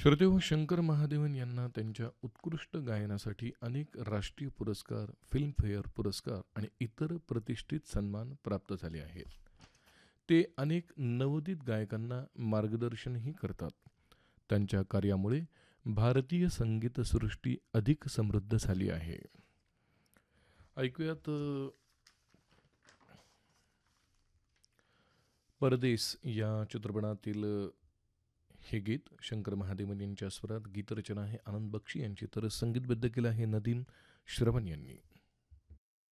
श्रोतेहो, शंकर महादेवन यांना त्यांच्या उत्कृष्ट गायनासाठी अनेक राष्ट्रीय पुरस्कार, फिल्मफेअर पुरस्कार आणि इतर प्रतिष्ठित सन्मान प्राप्त झाले आहेत. ते अनेक नवोदित गायकांना मार्गदर्शनही करतात. त्यांच्या कार्यामुळे भारतीय संगीतसृष्टी अधिक समृद्ध झाली आहे. ऐकूयात परदेस या चित्रपटातील हे गीत शंकर महादेवन यांच्या स्वरात. गीतरचना आहे आनंद बक्षी यांची, तर संगीतबद्ध केलं आहे नदीम श्रवण यांनी.